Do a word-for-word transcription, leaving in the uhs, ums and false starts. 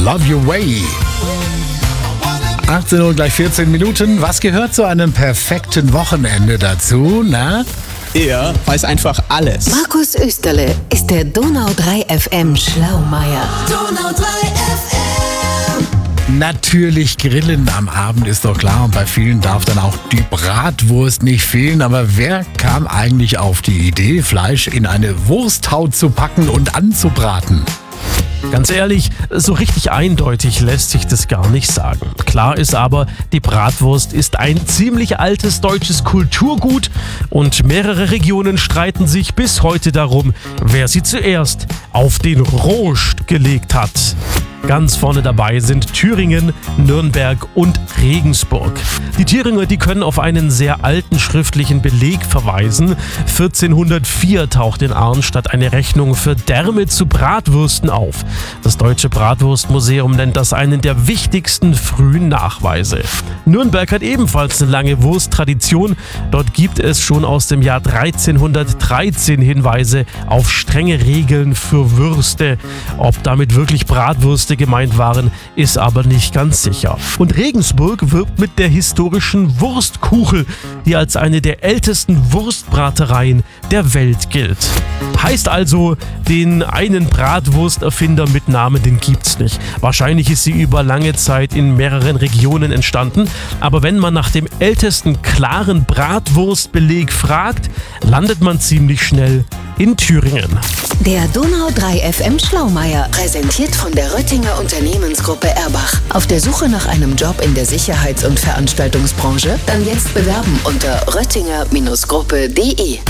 Love Your Way. achtzehn Uhr gleich vierzehn Minuten. Was gehört zu einem perfekten Wochenende dazu, na? Er weiß einfach alles. Markus Österle ist der Donau drei F M Schlaumeier. Donau drei F M. Natürlich Grillen am Abend ist doch klar und bei vielen darf dann auch die Bratwurst nicht fehlen. Aber wer kam eigentlich auf die Idee, Fleisch in eine Wursthaut zu packen und anzubraten? Ganz ehrlich, so richtig eindeutig lässt sich das gar nicht sagen. Klar ist aber, die Bratwurst ist ein ziemlich altes deutsches Kulturgut und mehrere Regionen streiten sich bis heute darum, wer sie zuerst auf den Rost gelegt hat. Ganz vorne dabei sind Thüringen, Nürnberg und Regensburg. Die Thüringer, die können auf einen sehr alten schriftlichen Beleg verweisen. vierzehnhundertvier taucht in Arnstadt eine Rechnung für Därme zu Bratwürsten auf. Das Deutsche Bratwurstmuseum nennt das einen der wichtigsten frühen Nachweise. Nürnberg hat ebenfalls eine lange Wursttradition. Dort gibt es schon aus dem Jahr dreizehnhundertdreizehn Hinweise auf strenge Regeln für Würste. Ob damit wirklich Bratwürste gemeint waren, ist aber nicht ganz sicher. Und Regensburg wirbt mit der historischen Wurstkuchel, die als eine der ältesten Wurstbratereien der Welt gilt. Heißt also, den einen Bratwursterfinder mit Namen, den gibt's nicht. Wahrscheinlich ist sie über lange Zeit in mehreren Regionen entstanden, aber wenn man nach dem ältesten klaren Bratwurstbeleg fragt, landet man ziemlich schnell in Thüringen. Der Donau drei F M Schlaumeier, präsentiert von der Röttinger Unternehmensgruppe Erbach. Auf der Suche nach einem Job in der Sicherheits- und Veranstaltungsbranche? Dann jetzt bewerben unter röttinger Gruppe punkt de.